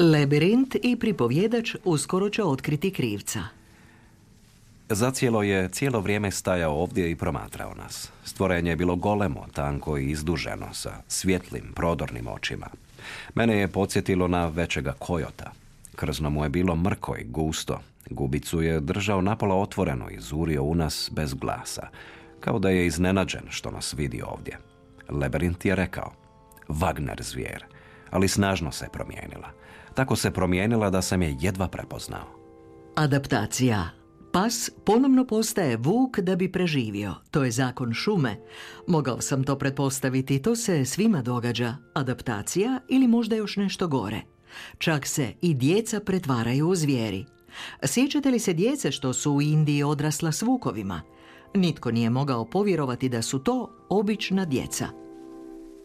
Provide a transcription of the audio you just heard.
Labirint i pripovjedač uskoro će otkriti krivca. Zacijelo je cijelo vrijeme stajao ovdje i promatrao nas. Stvorenje je bilo golemo, tanko i izduženo, sa svjetlim, prodornim očima. Mene je podsjetilo na većega kojota. Krzno mu je bilo mrko i gusto. Gubicu je držao napola otvoreno i zurio u nas bez glasa, kao da je iznenađen što nas vidi ovdje. Labirint je rekao: Wagner zvijer, ali snažno se promijenila. Tako se promijenila da sam je jedva prepoznao. Adaptacija. Pas ponovno postaje vuk da bi preživio. To je zakon šume. Mogao sam to pretpostaviti, to se svima događa. Adaptacija ili možda još nešto gore. Čak se i djeca pretvaraju u zvijeri. Sjećate li se djece što su u Indiji odrasla s vukovima? Nitko nije mogao povjerovati da su to obična djeca.